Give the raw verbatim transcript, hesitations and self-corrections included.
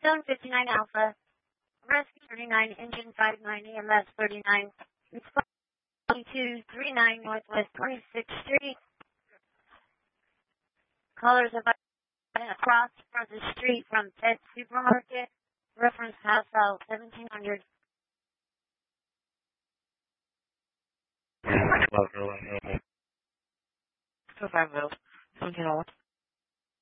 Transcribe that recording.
Keystone fifty-nine Alpha, Rescue thirty-nine, Engine five nine, E M S thirty-nine, two thirty-nine Northwest twenty-sixth Street. Callers have been across from the street from Pet Supermarket, reference house file seventeen hundred. So five seventeen oh one.